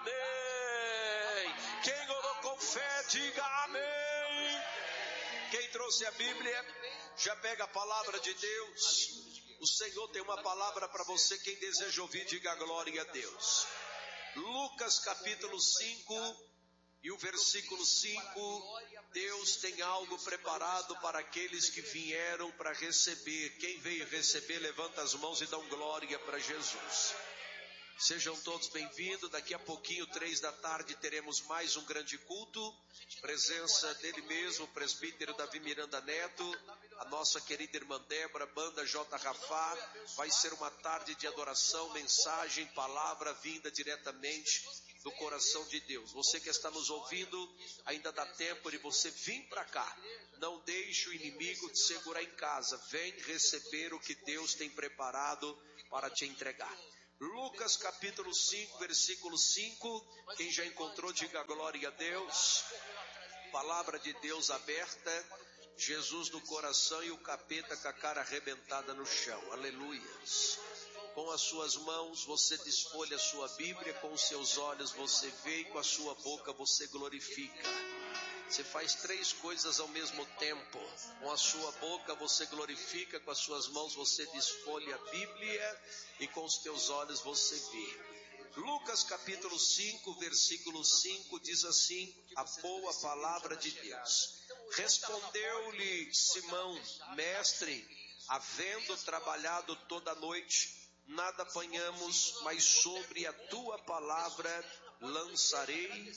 amém. Quem orou com fé, diga amém. Quem trouxe a Bíblia, já pega a palavra de Deus. O Senhor tem uma palavra para você. Quem deseja ouvir, diga glória a Deus. Lucas capítulo 5 e o versículo 5. Deus tem algo preparado para aqueles que vieram para receber. Quem veio receber, levanta as mãos e dá glória para Jesus. Sejam todos bem-vindos. Daqui a pouquinho, 3 da tarde, teremos mais um grande culto. Presença dele mesmo, o presbítero Davi Miranda Neto, a nossa querida irmã Débora, banda J. Rafá. Vai ser uma tarde de adoração, mensagem, palavra vinda diretamente do coração de Deus. Você que está nos ouvindo, ainda dá tempo de você vir para cá. Não deixe o inimigo te segurar em casa. Vem receber o que Deus tem preparado para te entregar. Lucas capítulo 5, versículo 5. Quem já encontrou, diga glória a Deus. Palavra de Deus aberta. Jesus no coração e o capeta com a cara arrebentada no chão. Aleluias. Com as suas mãos você desfolha a sua Bíblia, com os seus olhos você vê e com a sua boca você glorifica. Você faz 3 coisas ao mesmo tempo. Com a sua boca você glorifica, com as suas mãos você desfolha a Bíblia e com os teus olhos você vê. Lucas capítulo 5, versículo 5 diz assim, a boa palavra de Deus. Respondeu-lhe Simão, mestre, havendo trabalhado toda a noite, nada apanhamos, mas sobre a tua palavra lançarei.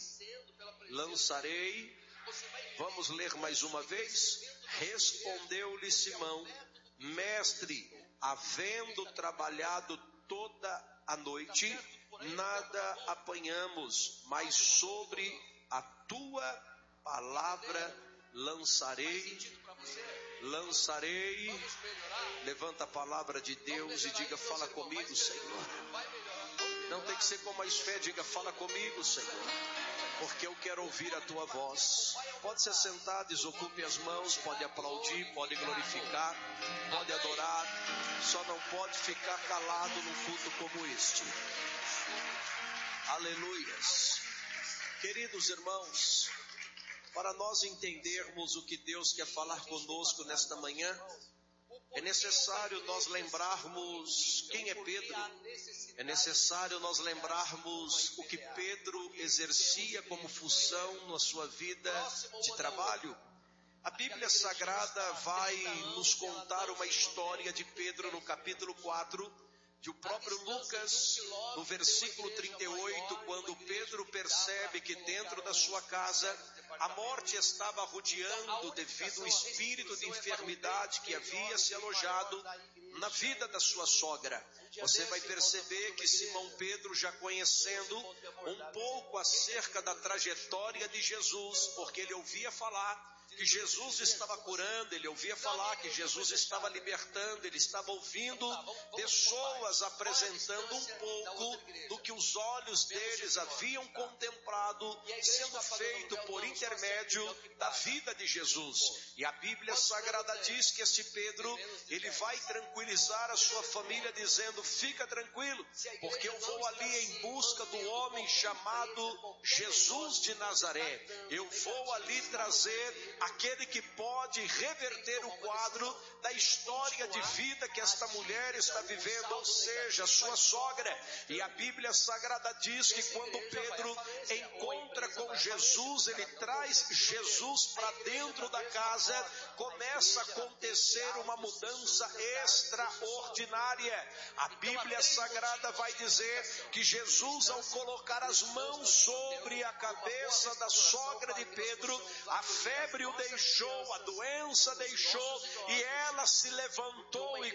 Vamos ler mais uma vez. Respondeu-lhe Simão, mestre, havendo trabalhado toda a noite, nada apanhamos, mas sobre a tua palavra lançarei. Levanta a palavra de Deus e diga, fala comigo, Senhor. Não tem que ser com mais fé, diga, fala comigo, Senhor, porque eu quero ouvir a tua voz. Pode se sentar, desocupe as mãos, pode aplaudir, pode glorificar, pode adorar, só não pode ficar calado num culto como este. Aleluias. Queridos irmãos, para nós entendermos o que Deus quer falar conosco nesta manhã, é necessário nós lembrarmos quem é Pedro. É necessário nós lembrarmos o que Pedro exercia como função na sua vida de trabalho. A Bíblia Sagrada vai nos contar uma história de Pedro no capítulo 4, de o próprio Lucas, no versículo 38, quando Pedro percebe que dentro da sua casa a morte estava rodeando devido ao espírito de enfermidade que havia se alojado na vida da sua sogra. Você vai perceber que Simão Pedro, já conhecendo um pouco acerca da trajetória de Jesus, porque ele ouvia falar que Jesus estava curando, ele ouvia falar que Jesus estava libertando, ele estava ouvindo pessoas apresentando um pouco do que os olhos deles haviam contemplado sendo feito por intermédio da vida de Jesus. E a Bíblia Sagrada diz que esse Pedro, ele vai tranquilizar a sua família dizendo, fica tranquilo, porque eu vou ali em busca do homem chamado Jesus de Nazaré. Eu vou ali trazer aquele que pode reverter o quadro da história de vida que esta mulher está vivendo, ou seja, a sua sogra. E a Bíblia Sagrada diz que quando Pedro encontra com Jesus, ele traz Jesus para dentro da casa, começa a acontecer uma mudança extraordinária. A Bíblia Sagrada vai dizer que Jesus, ao colocar as mãos sobre a cabeça da sogra de Pedro, a febre o deixou, a doença deixou, e ela se levantou e